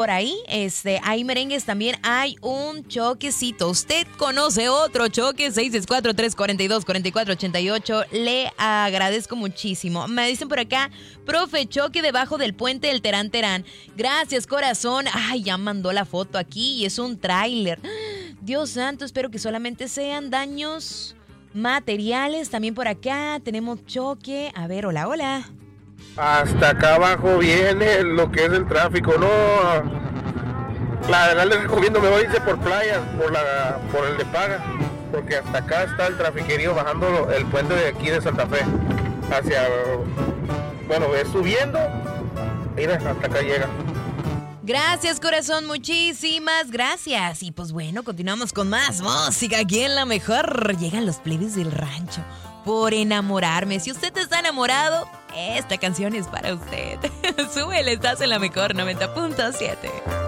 Por ahí, hay merengues, también hay un choquecito. ¿Usted conoce otro choque? 664-342-4488. Le agradezco muchísimo. Me dicen por acá, profe, choque debajo del puente del Terán Terán. Gracias, corazón. Ay, ya mandó la foto aquí y es un tráiler. Dios santo, espero que solamente sean daños materiales. También por acá tenemos choque. A ver, hola, hola. Hasta acá abajo viene lo que es el tráfico, ¿no? La verdad les recomiendo mejor irse por playas, por el de Paga, porque hasta acá está el trafiquerío bajando el puente de aquí de Santa Fe, es subiendo, mira, hasta acá llega. Gracias, corazón, muchísimas gracias. Y pues bueno, continuamos con más música aquí en La Mejor. Llegan los plebes del rancho. Por enamorarme. Si usted está enamorado, esta canción es para usted. Súbele, estás en La Mejor 90.7.